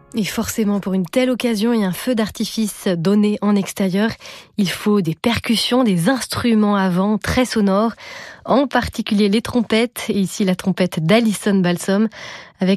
Et forcément, pour une telle occasion et un feu d'artifice donné en extérieur, il faut des percussions, des instruments à vent très sonores, en particulier les trompettes, et ici la trompette d'Alison Balsom, avec